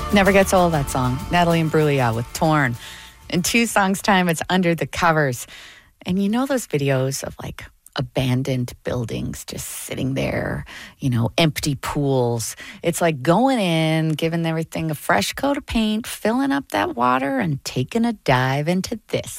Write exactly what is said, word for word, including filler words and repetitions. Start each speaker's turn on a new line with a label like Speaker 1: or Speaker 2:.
Speaker 1: Never gets old, that song. Natalie Imbruglia with Torn. In two songs' time, it's Under the Covers. And you know those videos of like abandoned buildings just sitting there, you know, empty pools. It's like going in, giving everything a fresh coat of paint, filling up that water, and taking a dive into this.